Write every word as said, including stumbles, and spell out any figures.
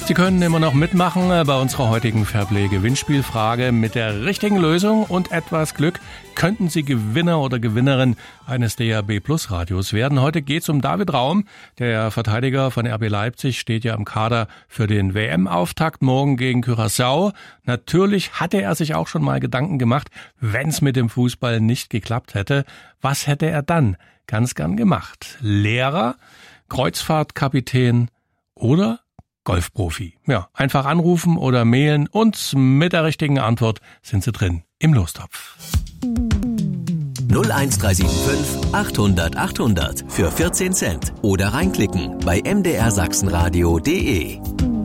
Sie können immer noch mitmachen bei unserer heutigen Fairplay-Gewinnspielfrage. Mit der richtigen Lösung und etwas Glück könnten Sie Gewinner oder Gewinnerin eines D A B Plus Radios werden. Heute geht es um David Raum. Der Verteidiger von R B Leipzig steht ja im Kader für den W M-Auftakt morgen gegen Curaçao. Natürlich hatte er sich auch schon mal Gedanken gemacht, wenn es mit dem Fußball nicht geklappt hätte. Was hätte er dann ganz gern gemacht? Lehrer, Kreuzfahrtkapitän oder Golfprofi? Ja, einfach anrufen oder mailen und mit der richtigen Antwort sind Sie drin im Lostopf. null eins drei sieben fünf achthundert achthundert für vierzehn Cent oder reinklicken bei m d r sachsenradio punkt d e.